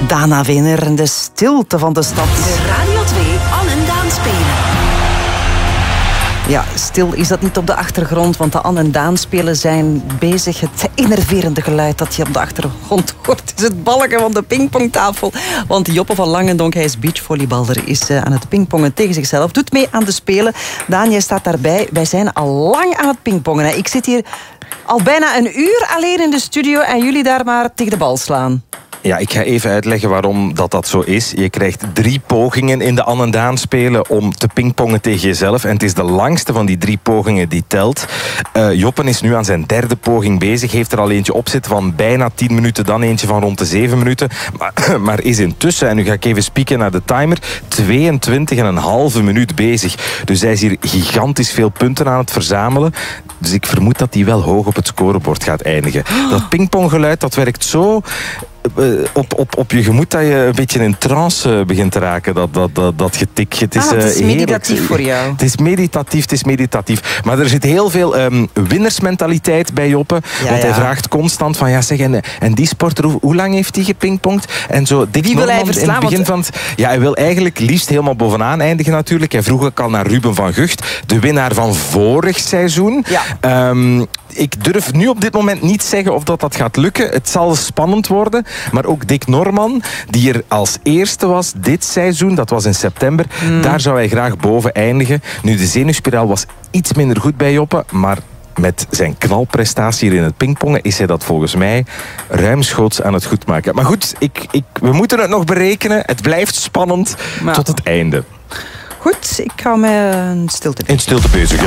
Dana Winner en de stilte van de stad. De Radio 2 Anne en Daan spelen. Ja, stil is dat niet op de achtergrond, want de Anne en Daan spelen zijn bezig. Het enerverende geluid dat je op de achtergrond hoort is het balken van de pingpongtafel. Want Joppe van Langendonk, hij is beachvolleyballer, is aan het pingpongen tegen zichzelf. Doet mee aan de Spelen. Daan, jij staat daarbij. Wij zijn al lang aan het pingpongen. Ik zit hier al bijna een uur alleen in de studio en jullie daar maar tegen de bal slaan. Ja, ik ga even uitleggen waarom dat zo is. Je krijgt 3 pogingen in de Anne en Daan spelen om te pingpongen tegen jezelf. En het is de langste van die 3 pogingen die telt. Joppen is nu aan zijn 3e poging bezig. Heeft er al eentje op zitten van bijna 10 minuten. Dan eentje van rond de 7 minuten. Maar is intussen, en nu ga ik even spieken naar de timer, 22,5 minuut bezig. Dus hij is hier gigantisch veel punten aan het verzamelen. Dus ik vermoed dat hij wel hoog op het scorebord gaat eindigen. Dat pingponggeluid, dat werkt zo op je gemoed dat je een beetje in trance begint te raken. Dat getik. Het is meditatief voor jou. Het is meditatief. Maar er zit heel veel winnersmentaliteit bij Joppe. Want hij vraagt constant van, ja zeg, en die sporter, hoe lang heeft hij gepingpongd? En zo, Dick Wie wil hij verslaan? In het begin van hij wil eigenlijk liefst helemaal bovenaan eindigen natuurlijk. Hij vroeg ook al naar Ruben van Gucht, de winnaar van vorig seizoen. Ja. Ik durf nu op dit moment niet zeggen of dat gaat lukken. Het zal spannend worden. Maar ook Dick Norman, die er als eerste was dit seizoen, dat was in september, daar zou hij graag boven eindigen. Nu, de zenuwspiraal was iets minder goed bij Joppe, maar met zijn knalprestatie hier in het pingpongen is hij dat volgens mij ruimschoots aan het goedmaken. Maar goed, we moeten het nog berekenen. Het blijft spannend tot het einde. Goed, ik ga me in stilte bezig.